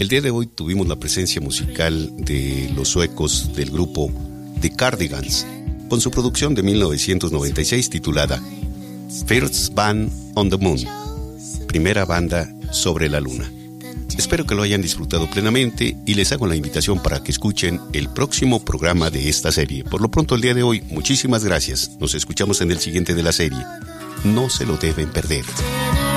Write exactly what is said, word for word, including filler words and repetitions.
El día de hoy tuvimos la presencia musical de los suecos del grupo The Cardigans, con su producción de mil novecientos noventa y seis titulada First Band on the Moon, primera banda sobre la luna. Espero que lo hayan disfrutado plenamente y les hago la invitación para que escuchen el próximo programa de esta serie. Por lo pronto, el día de hoy, muchísimas gracias. Nos escuchamos en el siguiente de la serie. No se lo deben perder.